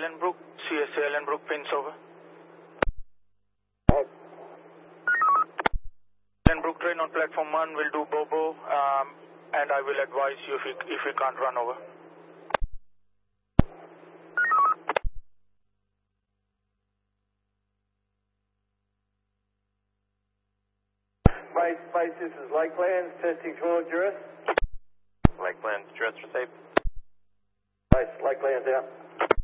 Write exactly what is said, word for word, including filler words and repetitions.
Ellenbrook, C S A Ellenbrook, pins over. Ellenbrook train on platform one will do Bobo, um, and I will advise you if we, if we can't run over. Base, base, this is Lakelands, testing towards Juris. Lakelands, Juris for safe. Base, Lakelands out.